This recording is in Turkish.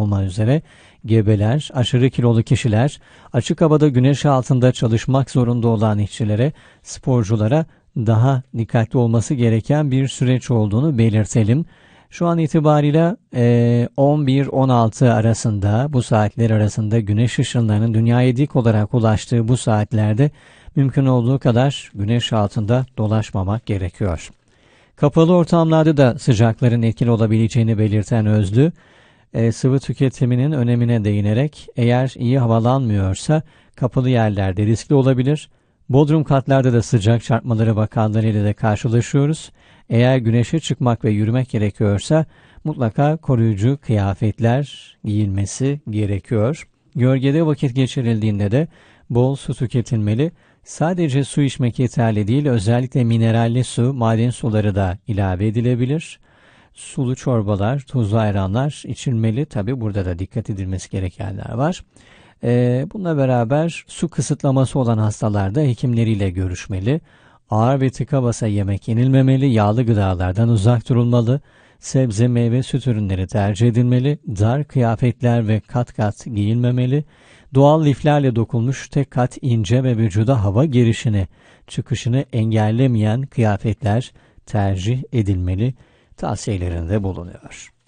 olmak üzere gebeler, aşırı kilolu kişiler, açık havada güneş altında çalışmak zorunda olan işçilere, sporculara daha dikkatli olması gereken bir süreç olduğunu belirtelim. Şu an itibariyle 11-16 arasında, bu saatler arasında güneş ışınlarının dünyaya dik olarak ulaştığı bu saatlerde mümkün olduğu kadar güneş altında dolaşmamak gerekiyor. Kapalı ortamlarda da sıcakların etkili olabileceğini belirten Özlü, sıvı tüketiminin önemine değinerek eğer iyi havalanmıyorsa kapalı yerlerde riskli olabilir. Bodrum katlarda da sıcak çarpmaları vakalarıyla da karşılaşıyoruz. Eğer güneşe çıkmak ve yürümek gerekiyorsa mutlaka koruyucu kıyafetler giyilmesi gerekiyor. Gölgede vakit geçirildiğinde de bol su tüketilmeli. Sadece su içmek yeterli değil, özellikle mineralli su, maden suları da ilave edilebilir. Sulu çorbalar, tuzlu ayranlar içilmeli. Tabi burada da dikkat edilmesi gerekenler var. Bununla beraber su kısıtlaması olan hastalarda hekimleriyle görüşmeli. Ağır ve tıka basa yemek yenilmemeli, yağlı gıdalardan uzak durulmalı, sebze, meyve, süt ürünleri tercih edilmeli, dar kıyafetler ve kat kat giyilmemeli, doğal liflerle dokunmuş tek kat ince ve vücuda hava girişini, çıkışını engellemeyen kıyafetler tercih edilmeli tavsiyelerinde bulunuyor.